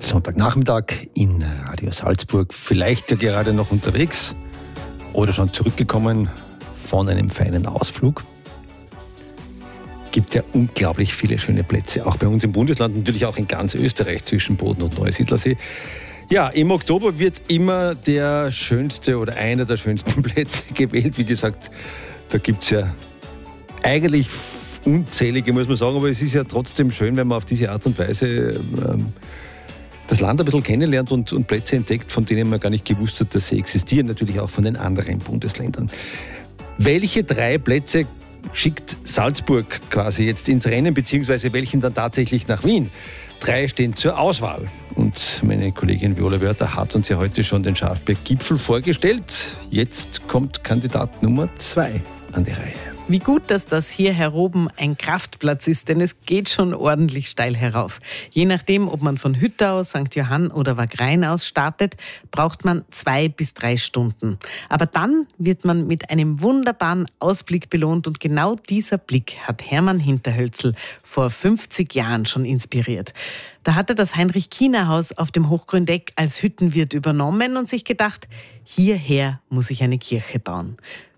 Sonntagnachmittag in Radio Salzburg. Vielleicht ja gerade noch unterwegs oder schon zurückgekommen von einem feinen Ausflug. Gibt ja unglaublich viele schöne Plätze, auch bei uns im Bundesland, natürlich auch in ganz Österreich zwischen Boden und Neusiedlersee. Ja, im Oktober wird immer der schönste oder einer der schönsten Plätze gewählt. Wie gesagt, da gibt es ja eigentlich unzählige, muss man sagen, aber es ist ja trotzdem schön, wenn man auf diese Art und Weise das Land ein bisschen kennenlernt und Plätze entdeckt, von denen man gar nicht gewusst hat, dass sie existieren, natürlich auch von den anderen Bundesländern. Welche 3 Plätze schickt Salzburg quasi jetzt ins Rennen, beziehungsweise welchen dann tatsächlich nach Wien? 3 stehen zur Auswahl. Und meine Kollegin Viola Wörter hat uns ja heute schon den Schafberg-Gipfel vorgestellt. Jetzt kommt Kandidat Nummer 2 an die Reihe. Wie gut, dass das hier heroben ein Kraftplatz ist, denn es geht schon ordentlich steil herauf. Je nachdem, ob man von Hüttau, St. Johann oder Wagrain aus startet, braucht man 2 bis 3 Stunden. Aber dann wird man mit einem wunderbaren Ausblick belohnt und genau dieser Blick hat Hermann Hinterhölzl vor 50 Jahren schon inspiriert. Da hat er das Heinrich-Kiener-Haus auf dem Hochgründeck als Hüttenwirt übernommen und sich gedacht, hierher muss ich eine Kirche bauen.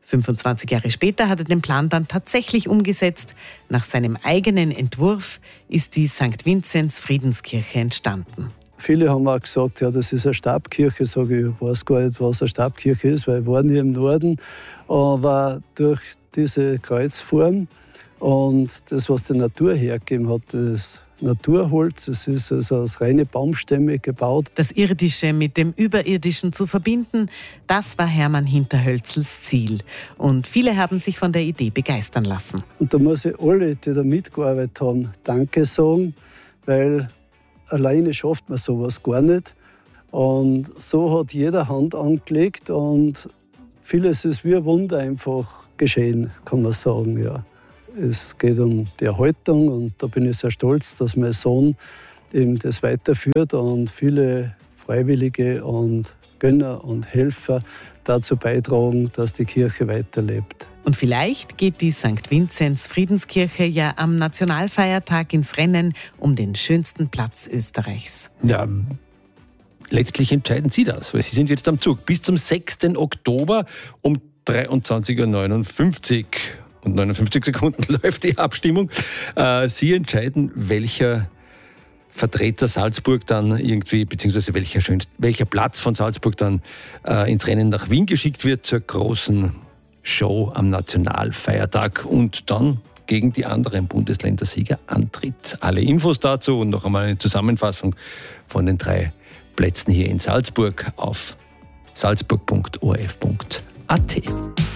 25 Jahre später hat er den Plan dann tatsächlich umgesetzt. Nach seinem eigenen Entwurf ist die St. Vinzenz Friedenskirche entstanden. Viele haben auch gesagt, ja, das ist eine Stabkirche. Sage ich, weiß gar nicht, was eine Stabkirche ist, weil ich war nie im Norden. Aber durch diese Kreuzform und das, was die Natur hergegeben hat, das Naturholz, es ist also aus reine Baumstämme gebaut. Das Irdische mit dem Überirdischen zu verbinden, das war Hermann Hinterhölzls Ziel. Und viele haben sich von der Idee begeistern lassen. Und da muss ich alle, die da mitgearbeitet haben, Danke sagen, weil alleine schafft man sowas gar nicht. Und so hat jeder Hand angelegt und vieles ist wie ein Wunder einfach geschehen, kann man sagen, ja. Es geht um die Erhaltung und da bin ich sehr stolz, dass mein Sohn eben das weiterführt und viele Freiwillige und Gönner und Helfer dazu beitragen, dass die Kirche weiterlebt. Und vielleicht geht die St. Vinzenz Friedenskirche ja am Nationalfeiertag ins Rennen um den schönsten Platz Österreichs. Ja, letztlich entscheiden Sie das, weil Sie sind jetzt am Zug. Bis zum 6. Oktober um 23:59 Uhr. Und 59 Sekunden läuft die Abstimmung. Sie entscheiden, welcher Vertreter Salzburg dann irgendwie, beziehungsweise welcher Platz von Salzburg dann ins Rennen nach Wien geschickt wird zur großen Show am Nationalfeiertag und dann gegen die anderen Bundesländersieger antritt. Alle Infos dazu und noch einmal eine Zusammenfassung von den 3 Plätzen hier in Salzburg auf salzburg.orf.at.